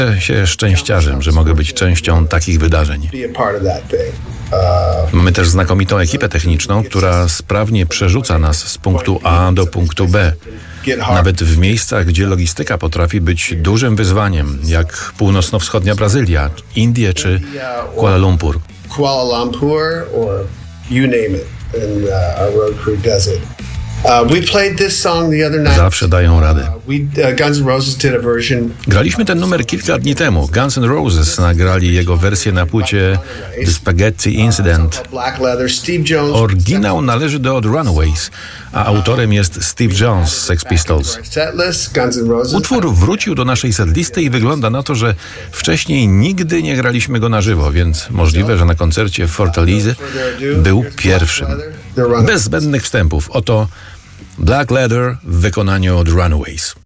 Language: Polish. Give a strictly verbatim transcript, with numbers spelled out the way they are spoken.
Czuję się szczęściarzem, że mogę być częścią takich wydarzeń. Mamy też znakomitą ekipę techniczną, która sprawnie przerzuca nas z punktu A do punktu B. Nawet w miejscach, gdzie logistyka potrafi być dużym wyzwaniem, jak północno-wschodnia Brazylia, Indie czy Kuala Lumpur. Kuala Lumpur or you name it, and uh, our road crew does it. Uh, we played this song the other night. Zawsze dają radę. Uh, we, uh, Guns N' Roses did a version. Graliśmy ten numer kilka dni temu. Guns N' Roses nagrali jego wersję na płycie The Spaghetti Incident. Black Leather, Steve Jones. Oryginał należy do The Runaways, a autorem jest Steve Jones z Sex Pistols. Setlist, Guns N' Roses. Utwór wrócił do naszej setlisty i wygląda na to, że wcześniej nigdy nie graliśmy go na żywo, więc możliwe, że na koncercie w Fortaleza był pierwszym. Bez zbędnych wstępów. Oto Black Leather w wykonaniu The Runaways.